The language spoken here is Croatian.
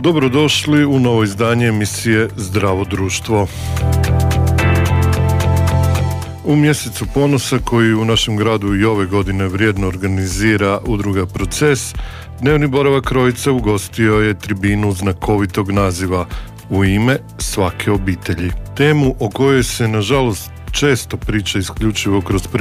Dobrodošli u novo izdanje emisije Zdravo društvo. U mjesecu ponosa koji u našem gradu i ove godine vrijedno organizira udruga Proces, dnevni boravak Crovice ugostio je tribinu znakovitog naziva U ime svake obitelji. Temu o kojoj se nažalost često priča isključivo kroz